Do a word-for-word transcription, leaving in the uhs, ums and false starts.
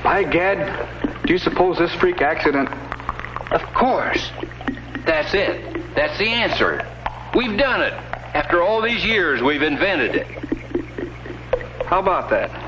By gad, do you suppose this freak accident... Of course. That's it. That's the answer. We've done it. After all these years, we've invented it. How about that?